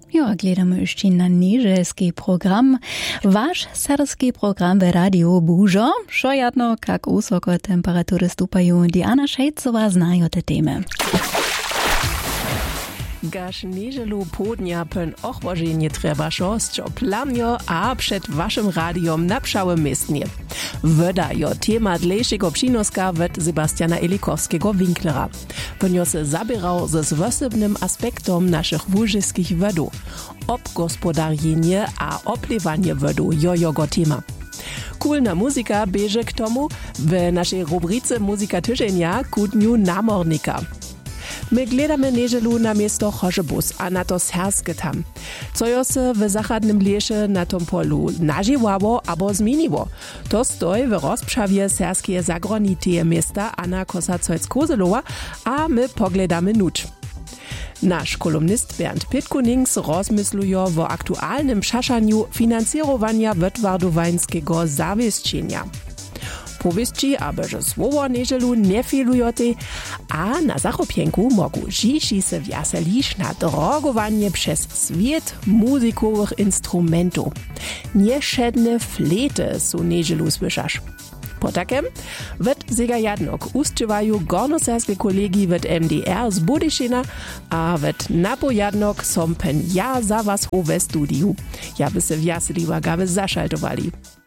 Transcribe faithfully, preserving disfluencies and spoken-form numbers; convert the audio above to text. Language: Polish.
Jo, a gledamy ještě na nieželski program. Váš serbski program v rádiu Bužo, šo jadno, kak usoko temperatury stupajú. Diana Šejcová znajo te témy. Gaš nieželu południa pen ochłożenie trzeba szoscio plamio a przed waszym radiom na pszałym miestnie. Woda jo temat lejszego przynoska wet Sebastiana Elikowskiego Winklera. Ponio se zabierał ze zwosebnym aspektom naszych łużyskich wodów. Obgospodarjenie a oplewanie wodu jo jego tema. Kulna muzika bieže k tomu w naszej rubryce Muzika tyżenia ku dniu namornika. My gledamy nieželu na miesto Chožebus a na to serskie tam. Co jo se w zachodnym lesie na tom polu nažiwało abo zmieniło. To stoi w rozprzawie serskie zagroniteje miasta Anna Kosacojc-Kozelowa, a my pogledamy nuć. Nasz kolumnist Bernd Pitkunings rozmysluje o aktualnym szaszaniu finansjerowania wetwardowańskiego zawieszczenia. Powieszci, aby że słowo nieżelu nie filujote, a na zachopienku mogą dziś se wjaselić na drogowanie przez swiet muzikowych instrumentów. Nieszedne flety są nieżelu słyszasz. Po takem wet zega jadnok uszczywają gornoserskie kolegi wet M D R z Budyszina, a wet napo jadnok som pen ja za was owe studiu. Ja by se wjaseliła gaby zaszaltowali.